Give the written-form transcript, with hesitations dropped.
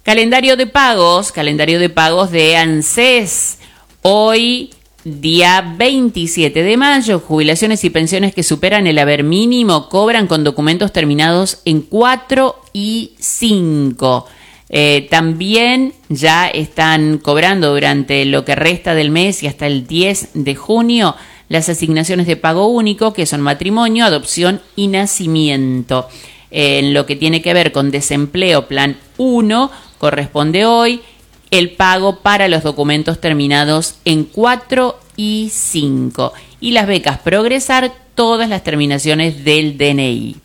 Calendario de pagos de ANSES. Hoy, día 27 de mayo, jubilaciones y pensiones que superan el haber mínimo cobran con documentos terminados en 4 y 5. También ya están cobrando durante lo que resta del mes y hasta el 10 de junio las asignaciones de pago único, que son matrimonio, adopción y nacimiento. En lo que tiene que ver con desempleo plan 1, corresponde hoy el pago para los documentos terminados en 4 y 5. Y las becas Progresar, todas las terminaciones del DNI.